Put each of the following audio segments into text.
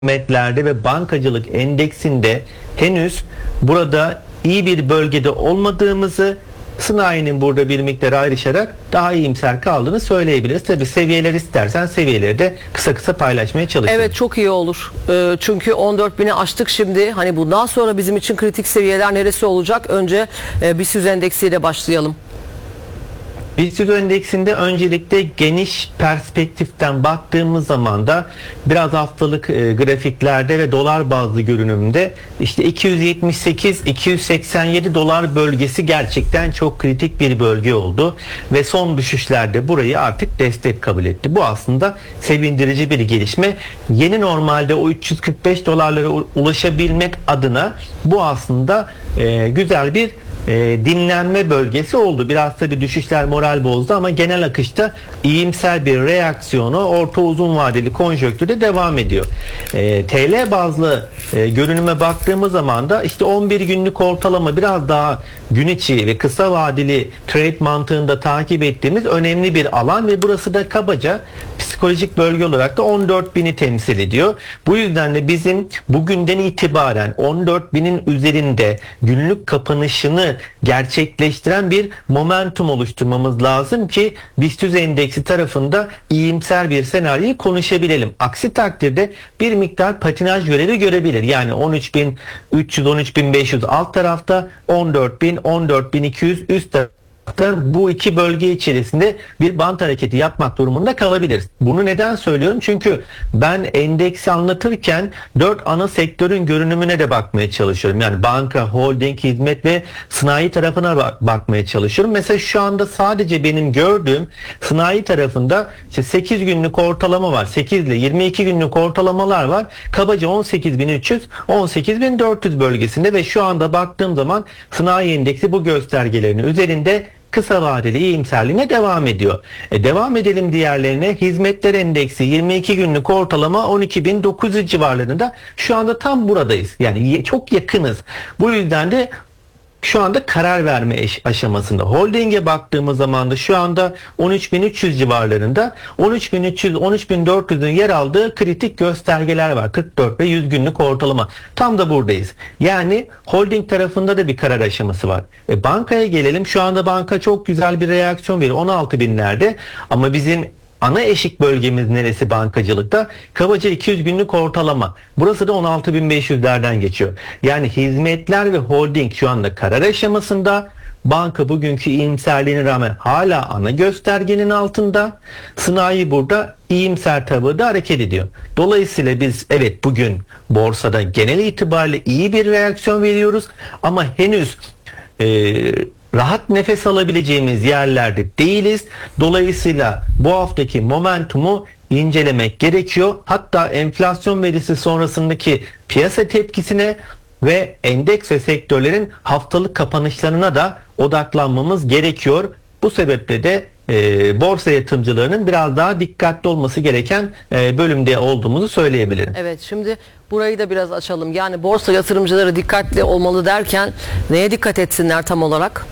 hizmetlerde ve bankacılık endeksinde henüz burada iyi bir bölgede olmadığımızı, sanayinin burada bir miktar ayrışarak daha iyimser kaldığını söyleyebiliriz. Tabii seviyeler, istersen seviyeleri de kısa kısa paylaşmaya çalışalım. Evet, çok iyi olur. Çünkü 14.000'i aştık şimdi. Hani bundan sonra bizim için kritik seviyeler neresi olacak? Önce BIST endeksiyle başlayalım. BIST endeksinde öncelikle geniş perspektiften baktığımız zaman da biraz haftalık grafiklerde ve dolar bazlı görünümde işte 278-287 dolar bölgesi gerçekten çok kritik bir bölge oldu ve son düşüşlerde burayı artık destek kabul etti. Bu aslında sevindirici bir gelişme. Yeni normalde o 345 dolarlara ulaşabilmek adına bu aslında güzel bir dinlenme bölgesi oldu. Biraz tabii düşüşler moral bozdu ama genel akışta iyimser bir reaksiyonu orta uzun vadeli konjonktürde devam ediyor. TL bazlı görünüme baktığımız zaman da işte 11 günlük ortalama biraz daha gün içi ve kısa vadeli trade mantığında takip ettiğimiz önemli bir alan ve burası da kabaca psikolojik bölge olarak da 14.000'i temsil ediyor. Bu yüzden de bizim bugünden itibaren 14.000'in üzerinde günlük kapanışını gerçekleştiren bir momentum oluşturmamız lazım ki BIST endeksi tarafında iyimser bir senaryoyu konuşabilelim. Aksi takdirde bir miktar patinaj görevi görebilir. Yani 13.300, 13.500 alt tarafta, 14.000, 14.200 üst tarafta. Bu iki bölge içerisinde bir bant hareketi yapmak durumunda kalabiliriz. Bunu neden söylüyorum? Çünkü ben endeksi anlatırken 4 ana sektörün görünümüne de bakmaya çalışıyorum. Yani banka, holding, hizmet ve sanayi tarafına bakmaya çalışıyorum. Mesela şu anda sadece benim gördüğüm sanayi tarafında işte 8 günlük ortalama var. 8 ile 22 günlük ortalamalar var. Kabaca 18.300, 18.400 bölgesinde ve şu anda baktığım zaman sanayi endeksi bu göstergelerinin üzerinde kısa vadeli iyimserliğine devam ediyor. Devam edelim diğerlerine. Hizmetler endeksi 22 günlük ortalama 12.900 civarlarında. Şu anda tam buradayız. Yani çok yakınız. Bu yüzden de şu anda karar verme aşamasında. Holding'e baktığımız zaman da şu anda 13.300 civarlarında, 13.300, 13.400'ün yer aldığı kritik göstergeler var. 44 ve 100 günlük ortalama. Tam da buradayız. Yani holding tarafında da bir karar aşaması var. Bankaya gelelim. Şu anda banka çok güzel bir reaksiyon veriyor. 16.000'lerde ama bizim ana eşik bölgemiz neresi bankacılıkta? Kabaca 200 günlük ortalama. Burası da 16.500'lerden geçiyor. Yani hizmetler ve holding şu anda karar aşamasında. Banka bugünkü iyimserliğine rağmen hala ana göstergenin altında. Sanayi burada iyimser tavırda hareket ediyor. Dolayısıyla biz evet bugün borsada genel itibariyle iyi bir reaksiyon veriyoruz ama henüz rahat nefes alabileceğimiz yerlerde değiliz. Dolayısıyla bu haftaki momentumu incelemek gerekiyor. Hatta enflasyon verisi sonrasındaki piyasa tepkisine ve endeks ve sektörlerin haftalık kapanışlarına da odaklanmamız gerekiyor. Bu sebeple de borsa yatırımcılarının biraz daha dikkatli olması gereken bölümde olduğumuzu söyleyebilirim. Evet, şimdi burayı da biraz açalım. Yani borsa yatırımcıları dikkatli olmalı derken neye dikkat etsinler tam olarak?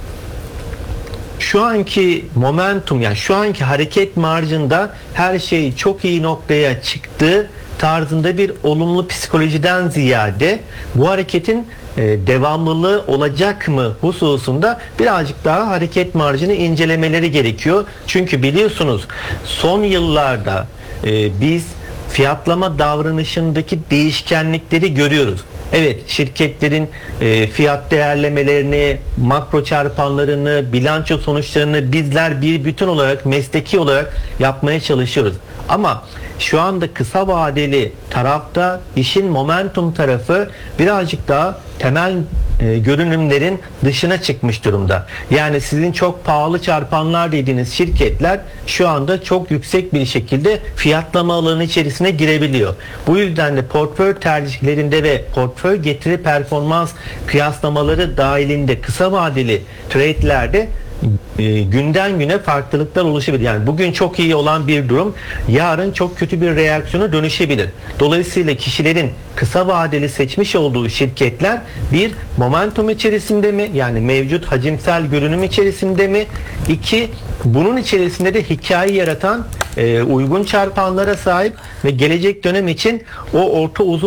Şu anki momentum, yani şu anki hareket marjında her şey çok iyi noktaya çıktı tarzında bir olumlu psikolojiden ziyade bu hareketin devamlılığı olacak mı hususunda birazcık daha hareket marjını incelemeleri gerekiyor. Çünkü biliyorsunuz son yıllarda biz fiyatlama davranışındaki değişkenlikleri görüyoruz. Evet, şirketlerin fiyat değerlemelerini, makro çarpanlarını, bilanço sonuçlarını bizler bir bütün olarak, mesleki olarak yapmaya çalışıyoruz. Ama şu anda kısa vadeli tarafta işin momentum tarafı birazcık daha temel görünümlerin dışına çıkmış durumda. Yani sizin çok pahalı çarpanlar dediğiniz şirketler şu anda çok yüksek bir şekilde fiyatlama alanı içerisine girebiliyor. Bu yüzden de portföy tercihlerinde ve portföy getiri performans kıyaslamaları dahilinde kısa vadeli trade'lerde günden güne farklılıklar oluşabilir. Yani bugün çok iyi olan bir durum yarın çok kötü bir reaksiyona dönüşebilir. Dolayısıyla kişilerin kısa vadeli seçmiş olduğu şirketler bir momentum içerisinde mi? Yani mevcut hacimsel görünüm içerisinde mi? İki, bunun içerisinde de hikaye yaratan uygun çarpanlara sahip ve gelecek dönem için o orta uzun